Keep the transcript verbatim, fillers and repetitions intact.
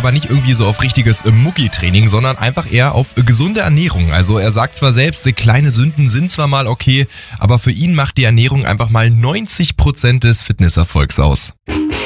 aber nicht irgendwie so auf richtiges äh, Mucki-Training, sondern einfach eher auf äh, gesunde Ernährung. Also er sagt zwar selbst, äh, kleine Sünden sind zwar mal okay, aber für ihn macht die Ernährung einfach mal neunzig Prozent des Fitnesserfolgs aus.